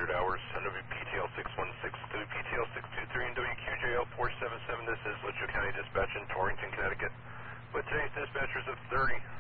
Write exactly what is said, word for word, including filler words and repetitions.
hundred hours, N W P T L six one six, W P T L six two three, and W Q J L four seven seven. This is Litchfield County Dispatch in Torrington, Connecticut. With today's dispatchers of thirty